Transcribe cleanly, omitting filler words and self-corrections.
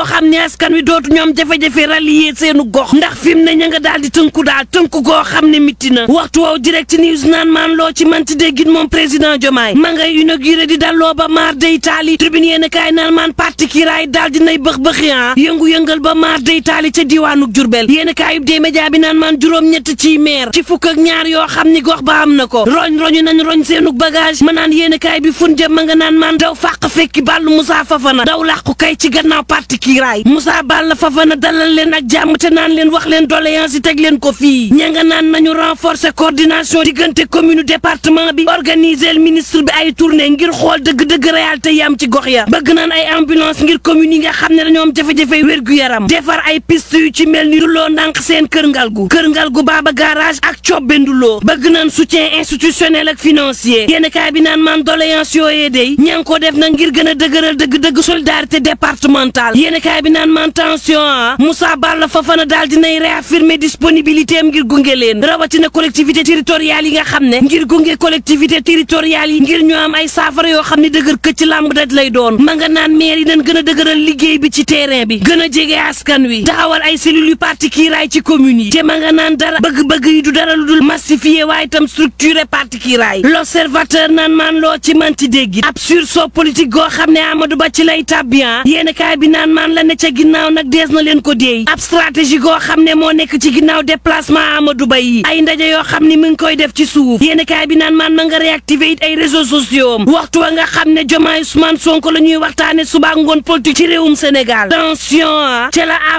xam ne askan wi dootu ñoom jafe-jafe rallier seenu gox ndax fi mu ne ña nga daal di tënku goo xam ne mitti na waxtu woow direct news naan maan loo ci manti déggit moom président Diomaye ma ngay inauguré di dalloo ba maar day taali tribune yéen kaay naan maan parti kiraay daal di nay bëx-bëxi yëngu-yëngal ba maar day taali ca diwaanu Jurbel yéen kaayub dee média bi naan maan juróom-ñett ci maire ci fukk ak ñaar yoo xam ni gox ba am na ko roñu nañ roñ seenug bagage ma naan yéen kaay bi fun jëm ma nga naan maan daw fàq fekki Balla Moussa Fafana daw làqu kay ci gannaaw parti kiraay Moussa Balla Fafana dalal leen ak jàmm te naan leen wax leen doléance yi teg leen ko fii ña nga naan nañu renforcer coordination diggante commune département bi organiser le ministre bi ay tournée ngir xool dëgg-dëgg réalité yi am ci gox ya bëgg naan ay ambulance ngir commune yi nga xam ne dañoo am jafe-jafe wér-gu-yaram defar ay piste yu ci mel ni duloo ndànk seen kër ngalgu baaba garage ak cobbe nduloo bëgg naan soutien institutionnel ak financier yéen kaay bi naan man doléance yooyee day ña ngi ko def nag ngir gën a dëgëral dëgg-dëgg solidarité départementale yéen kaay bi naan man tension Moussa Balla Fafana daal dinay réaffirmer disponibilité am ngir gunge leen rawatina collectivité territoriale yi nga xam ne ngir gunge collectivité territoriale yi ngir ñu am ay saafara yoo xam ne dëgër këcc làmb daj lay doon ma nga naan maire yi nañ gën a dëgëral liggéey bi ci terrain bi gën a jege askan wi taxawal ay cellules yu parti kiiraay ci commune yi te ma nga naan dara bëgg-bëgg yi du dara lu dul massifier waaye itam structuré parti kiiraay l'observateur naan maan loo ci manti dégg ab sursaut politique goo xam ne Amadou Ba ci lay tabbian yéen kaay bi naan maan la ne ca ginnaaw nag dees na leen ko déey ab stratégie goo xam ne moo nekk ci ginnaaw déplacement Amadou Ba yi ay ndaje yoo xam ne mi ngi koy def ci suuf yéen kaay bi naan maan ma nga réactiver it ay réseaux sociaux waxtu wa nga xam ne Diomaye Ousmane Sonko la ñuy waxtaane suba ngoon politique ci réewum Sénégal tension ca la